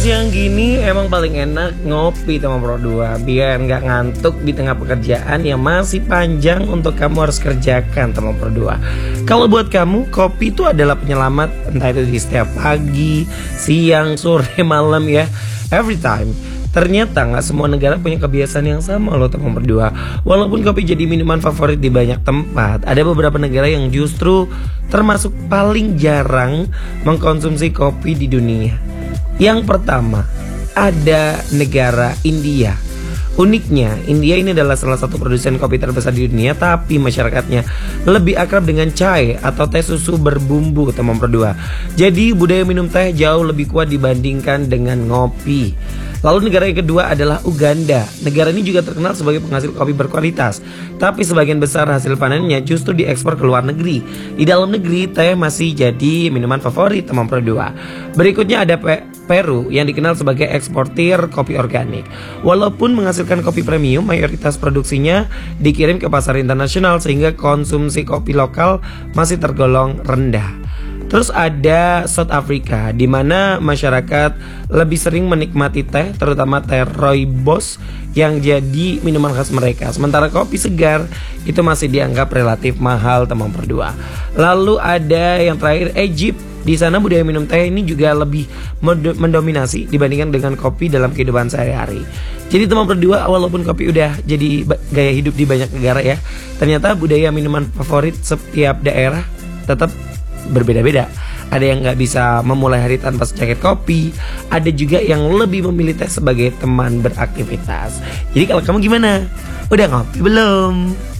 siang gini emang paling enak ngopi teman Pro 2 biar nggak ngantuk di tengah pekerjaan yang masih panjang untuk kamu harus kerjakan teman Pro 2. Kalau buat kamu, kopi itu adalah penyelamat, entah itu di setiap pagi, siang, sore, malam ya, every time. Ternyata nggak semua negara punya kebiasaan yang sama loh teman Pro 2. Walaupun kopi jadi minuman favorit di banyak tempat, ada beberapa negara yang justru termasuk paling jarang mengkonsumsi kopi di dunia. Yang pertama, ada negara India. Uniknya, India ini adalah salah satu produsen kopi terbesar di dunia, tapi masyarakatnya lebih akrab dengan chai atau teh susu berbumbu teman Pro 2. Jadi budaya minum teh jauh lebih kuat dibandingkan dengan ngopi. Lalu negara yang kedua adalah Uganda. Negara ini juga terkenal sebagai penghasil kopi berkualitas, tapi sebagian besar hasil panennya justru diekspor ke luar negeri. Di dalam negeri, teh masih jadi minuman favorit teman Pro 2. Berikutnya ada Peru yang dikenal sebagai eksportir kopi organik. Walaupun menghasilkan kopi premium, mayoritas produksinya dikirim ke pasar internasional sehingga konsumsi kopi lokal masih tergolong rendah. Terus ada South Africa, di mana masyarakat lebih sering menikmati teh, terutama teh rooibos yang jadi minuman khas mereka. Sementara kopi segar itu masih dianggap relatif mahal teman Pro 2. Lalu ada yang terakhir, Egypt. Di sana budaya minum teh ini juga lebih mendominasi dibandingkan dengan kopi dalam kehidupan sehari-hari. Jadi teman Pro 2, walaupun kopi udah jadi gaya hidup di banyak negara ya, ternyata budaya minuman favorit setiap daerah tetap berbeda-beda. Ada yang nggak bisa memulai hari tanpa secangkir kopi, ada juga yang lebih memilih teh sebagai teman beraktivitas. Jadi kalau kamu gimana? Udah ngopi belum?